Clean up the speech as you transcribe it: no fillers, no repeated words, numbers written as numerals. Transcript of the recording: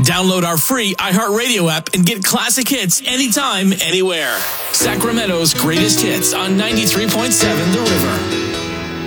Download our free iHeartRadio app and get classic hits anytime, anywhere. Sacramento's greatest hits on 93.7 The River.